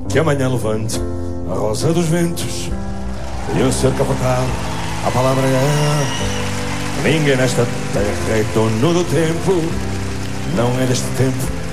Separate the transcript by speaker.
Speaker 1: que amanhã levante a rosa dos ventos e o ser capotado. A palavra é: ninguém nesta terra é dono do tempo. Não é deste tempo